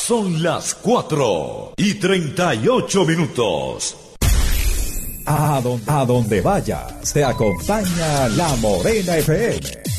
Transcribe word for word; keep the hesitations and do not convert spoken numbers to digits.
Son las cuatro y treinta y ocho minutos. A donde, a donde vayas, te acompaña La Morena F M.